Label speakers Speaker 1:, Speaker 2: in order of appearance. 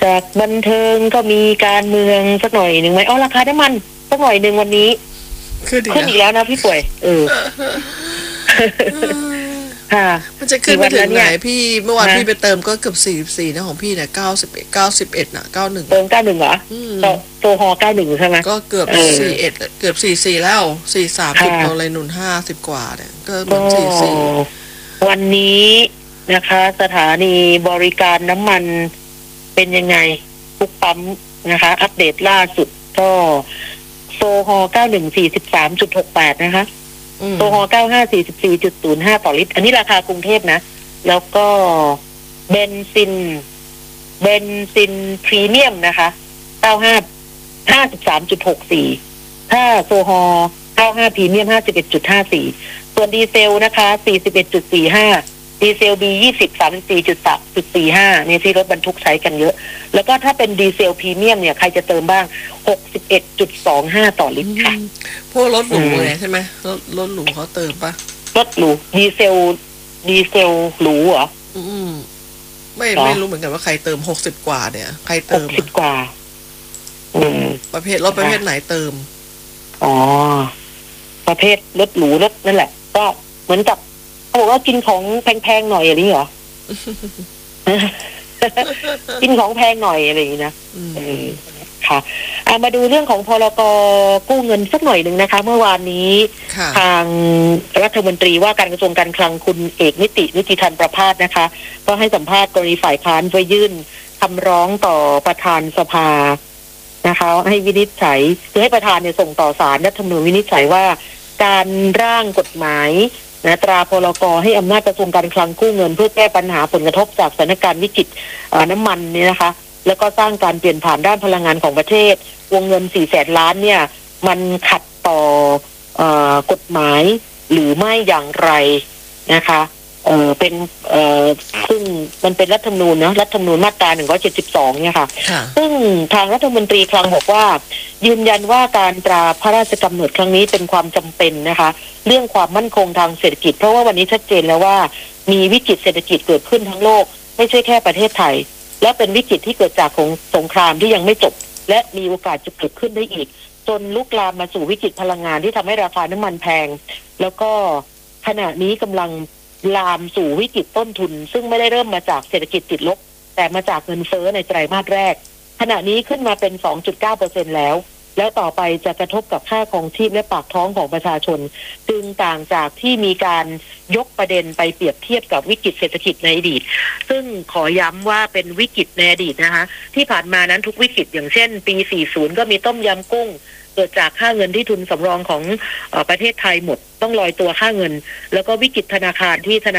Speaker 1: จากบันเทิงก็มีการเมืองสักหน่อยหนึ่งไหมราคาน้ำมันสักหน่อยหนึ่งวันนี้ขึ้นอีกแล้วนะพี่ป่วยค่ะ
Speaker 2: มันจะขึ้นไปถึงไหนพี่เมื่อวานพี่ไปเติมก็เกือบ44นะของพี่เนี่ย91นะ91
Speaker 1: เติม91เหรอโซฮอ91ใช่ไหม
Speaker 2: ก็เกือบ41เกือบ44แล้ว43โลเลยหนุน50กว่าเนี่ยก็เหมือน44
Speaker 1: วันนี้นะคะสถานีบริการน้ำมันเป็นยังไงทุกปั๊มนะคะอัปเดตล่าสุดก็โซฮอ91 43.68นะคะโซฮอ95 44.05ต่อลิตรอันนี้ราคากรุงเทพนะแล้วก็เบนซินพรีเมียมนะคะ53.64ถ้าโซฮอ95พรีเมียม51.54ส่วนดีเซลนะคะ41.45ดีเซล B20 34.45เนี่ยที่รถบรรทุกใช้กันเยอะแล้วก็ถ้าเป็นดีเซลพรีเมียมเนี่ยใครจะเติมบ้าง 61.25 ต่อลิตรค่ะ
Speaker 2: พวกรถหรูเลยใช่ไหมรถหรูเขาเติมปะ
Speaker 1: รถหรูดีเซลหรูเหรอ
Speaker 2: ไม่รู้เหมือนกันว่าใครเติม60กว่าเนี่ยใครเติม
Speaker 1: 60กว่า
Speaker 2: ประเภทรถประเภทไหนเติม
Speaker 1: ประเภทรถหรูรถนั่นแหละก็เหมือนกับเขาบอกว่ากินของแพงๆหน่อยอะไรเหรอ กินของแพงหน่อยอะไรอย่างนี้นะค่ะมาดูเรื่องของพรก.กู้เงินสักหน่อยหนึ่งนะคะเมื่อวานนี้ทางรัฐมนตรีว่าการกระทรวงการคลังคุณเอกนิติธรรมประภาสนะคะก็ให้สัมภาษณ์กรณีฝ่ายค้านไปยื่นคำร้องต่อประธานสภานะคะให้วินิจฉัยคือให้ประธานเนี่ยส่งต่อศาลรัฐธรรมนูญวินิจฉัยว่าการร่างกฎหมายตราพรก.ให้อำนาจกระทรวงการคลังกู้เงินเพื่อแก้ปัญหาผลกระทบจากสถานการณ์วิกฤตน้ำมันเนี่ยนะคะแล้วก็สร้างการเปลี่ยนผ่านด้านพลังงานของประเทศวงเงิน400,000 ล้านเนี่ยมันขัดต่อกฎหมายหรือไม่อย่างไรนะคะเป็นซึ่งมันเป็นรัฐธรรมนูญนะรัฐธรรมนูญมาตรา172เนี่ยค่ะซึ่งทางรัฐมนตรีคลังบอกว่ายืนยันว่าการตราพระราชกำหนดครั้งนี้เป็นความจำเป็นนะคะเรื่องความมั่นคงทางเศรษฐกิจเพราะว่าวันนี้ชัดเจนแล้วว่ามีวิกฤตเศรษฐกิจเกิดขึ้นทั้งโลกไม่ใช่แค่ประเทศไทยและเป็นวิกฤตที่เกิดจากของสงครามที่ยังไม่จบและมีโอกาสจะเกิดขึ้นได้อีกจนลุกลามมาสู่วิกฤตพลังงานที่ทำให้ราคาน้ำมันแพงแล้วก็ขณะนี้กำลังลามสู่วิกฤตต้นทุนซึ่งไม่ได้เริ่มมาจากเศรษฐกิจติดลบแต่มาจากเงินเฟ้อในไตรมาสแรกขณะนี้ขึ้นมาเป็น 2.9% แล้วต่อไปจะกระทบกับค่าครองชีพและปากท้องของประชาชนจึงต่างจากที่มีการยกประเด็นไปเปรียบเทียบกับวิกฤตเศรษฐกิจในอดีตซึ่งขอย้ำว่าเป็นวิกฤตในอดีตนะคะที่ผ่านมานั้นทุกวิกฤตอย่างเช่นปี40ก็มีต้มยำกุ้งเกิดจากค่าเงินที่ทุนสำรองของประเทศไทยหมดต้องลอยตัวค่าเงินแล้วก็วิกฤตธนาคารที่